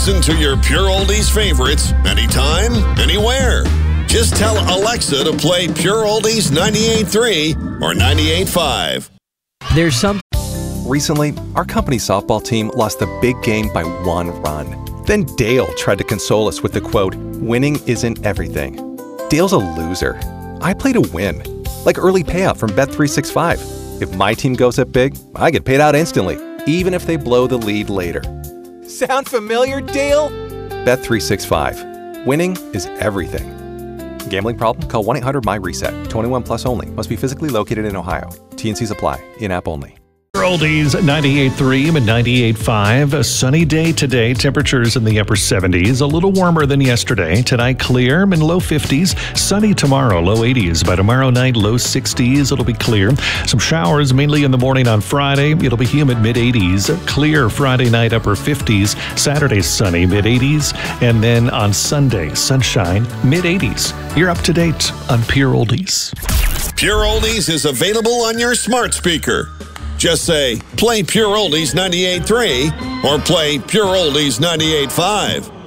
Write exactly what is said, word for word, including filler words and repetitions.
Listen to your Pure Oldies favorites anytime, anywhere. Just tell Alexa to play Pure Oldies ninety-eight point three or ninety-eight point five. There's some... Recently, our company softball team lost the big game by one run. Then Dale tried to console us with the quote, "Winning isn't everything." Dale's a loser. I play to win. Like early payout from Bet three sixty-five. If my team goes up big, I get paid out instantly, even if they blow the lead later. Sound familiar, Dale? Bet three sixty-five. Winning is everything. Gambling problem? Call one eight hundred M Y reset. twenty-one plus only. Must be physically located in Ohio. T N Cs apply. In-app only. Oldies ninety-eight point three and ninety-eight point five. A sunny day today. Temperatures in the upper seventies. A little warmer than yesterday. Tonight clear and low fifties. Sunny tomorrow. Low eighties. By tomorrow night, low sixties. It'll be clear. Some showers mainly in the morning on Friday. It'll be humid mid eighties. Clear Friday night, upper fifties. Saturday sunny mid eighties. And then on Sunday, sunshine mid eighties. You're up to date on Pure Oldies. Pure Oldies is available on your smart speaker. Just say, play Pure Oldies ninety-eight point three or play Pure Oldies ninety-eight point five.